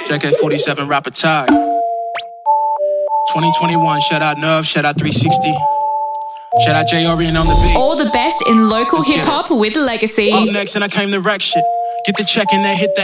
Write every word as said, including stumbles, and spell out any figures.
J K forty-seven rap attack. twenty twenty-one, shout out Nerve, shout out three sixty. Shout out J Orion on the beat. All the best in local Let's get hip hop with Legacy. Up next and I came to wreck shit. Get the check and then hit the